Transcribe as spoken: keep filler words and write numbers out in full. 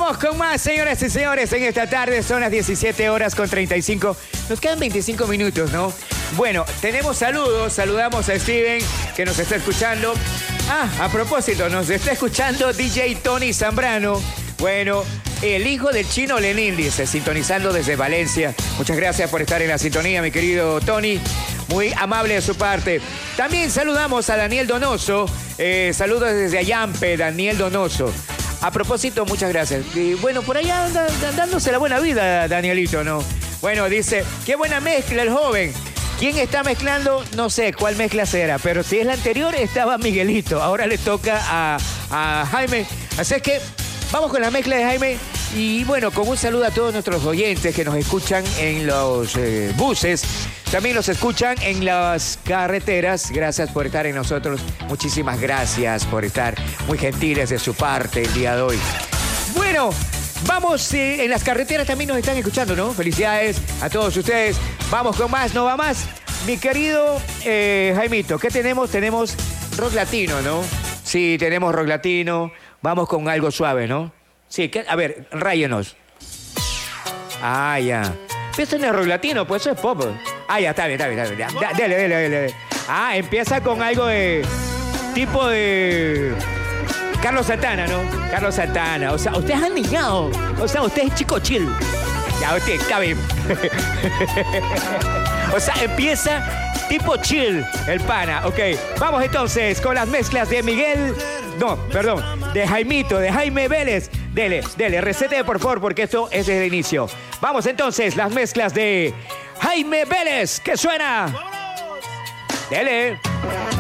Vamos con más, señoras y señores, en esta tarde. Son las diecisiete horas con treinta y cinco. Nos quedan veinticinco minutos, ¿no? Bueno, tenemos saludos. Saludamos a Steven, que nos está escuchando. Ah, a propósito, nos está escuchando D J Tony Zambrano. Bueno, el hijo del chino Lenin, dice, sintonizando desde Valencia. Muchas gracias por estar en la sintonía, mi querido Tony. Muy amable de su parte. También saludamos a Daniel Donoso. Eh, saludos desde Ayampe, Daniel Donoso. A propósito, muchas gracias. Y bueno, por allá anda, anda dándose la buena vida, Danielito, ¿no? Bueno, dice, qué buena mezcla el joven. ¿Quién está mezclando? No sé cuál mezcla será, pero si es la anterior estaba Miguelito. Ahora le toca a, a Jaime. Así es que vamos con la mezcla de Jaime. Y bueno, con un saludo a todos nuestros oyentes que nos escuchan en los eh, buses. También los escuchan en las carreteras. Gracias por estar en nosotros. Muchísimas gracias por estar muy gentiles de su parte el día de hoy. Bueno, vamos, eh, en las carreteras también nos están escuchando, ¿no? Felicidades a todos ustedes. Vamos con más, no va más. Mi querido eh, Jaimito, ¿qué tenemos? Tenemos rock latino, ¿no? Sí, tenemos rock latino. Vamos con algo suave, ¿no? Sí, que, a ver, ráyenos. Ah, ya. Empieza en el rock latino, pues eso es pop. Ah, ya, está bien, está bien, está bien. Ya, dele, dele, dele, dele. Ah, empieza con algo de... tipo de... Carlos Santana, ¿no? Carlos Santana. O sea, usted es anillado. O sea, usted es chico chill. Ya, usted, está bien. O sea, empieza tipo chill el pana. Ok, vamos entonces con las mezclas de Miguel... No, perdón, de Jaimito, de Jaime Vélez. Dele, dele, recete por favor, porque esto es desde el inicio. Vamos entonces, las mezclas de Jaime Vélez, que suena. Dele.